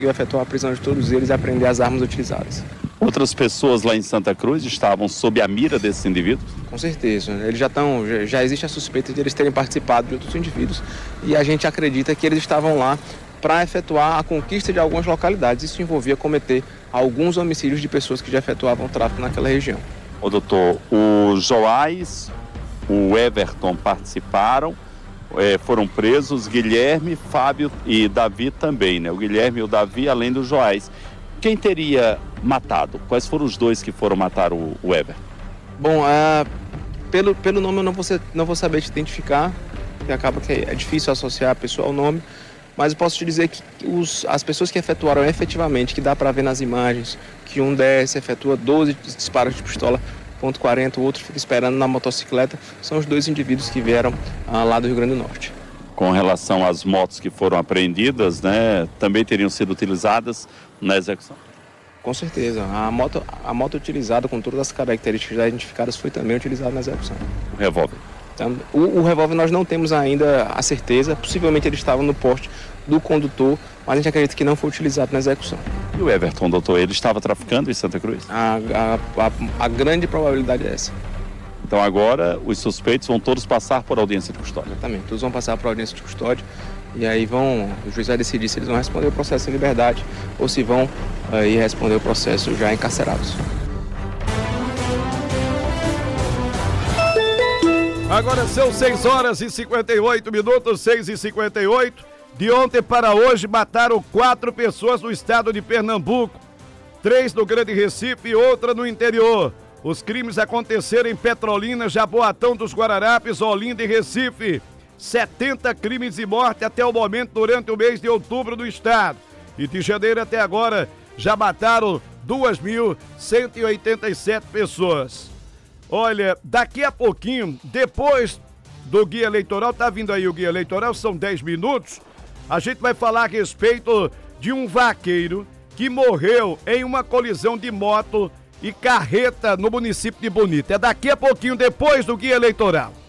efetuar a prisão de todos eles e apreender as armas utilizadas. Outras pessoas lá em Santa Cruz estavam sob a mira desses indivíduos? Com certeza, eles já existe a suspeita de eles terem participado de outros indivíduos e a gente acredita que eles estavam lá para efetuar a conquista de algumas localidades. Isso envolvia cometer alguns homicídios de pessoas que já efetuavam tráfico naquela região. Ô doutor, o Joás, o Everton participaram, foram presos, Guilherme, Fábio e Davi também, né? O Guilherme e o Davi, além do Joás. Quem teria matado? Quais foram os dois que foram matar o Everton? Bom, pelo nome eu não vou saber te identificar, porque acaba que é difícil associar a pessoa ao nome, mas eu posso te dizer que as pessoas que efetuaram efetivamente, que dá para ver nas imagens, que um desce, efetua 12 disparos de pistola .40, o outro fica esperando na motocicleta, são os dois indivíduos que vieram lá do Rio Grande do Norte. Com relação às motos que foram apreendidas, né, também teriam sido utilizadas na execução? Com certeza. A moto utilizada com todas as características já identificadas foi também utilizada na execução. O revólver? Então, o revólver nós não temos ainda a certeza, possivelmente ele estava no porte do condutor, mas a gente acredita que não foi utilizado na execução. E o Everton, doutor, ele estava traficando em Santa Cruz? A grande probabilidade é essa. Então agora os suspeitos vão todos passar por audiência de custódia? Exatamente, todos vão passar por audiência de custódia e aí o juiz vai decidir se eles vão responder o processo em liberdade ou se vão ir responder o processo já encarcerados. Agora são 6 horas e 58 minutos, 6h58. De ontem para hoje mataram 4 pessoas no estado de Pernambuco, 3 no Grande Recife e outra no interior. Os crimes aconteceram em Petrolina, Jaboatão dos Guararapes, Olinda e Recife. 70 crimes de morte até o momento durante o mês de outubro do estado. E de janeiro até agora já mataram 2.187 pessoas. Olha, daqui a pouquinho, depois do guia eleitoral, tá vindo aí o guia eleitoral, são 10 minutos, a gente vai falar a respeito de um vaqueiro que morreu em uma colisão de moto e carreta no município de Bonito. É daqui a pouquinho, depois do guia eleitoral.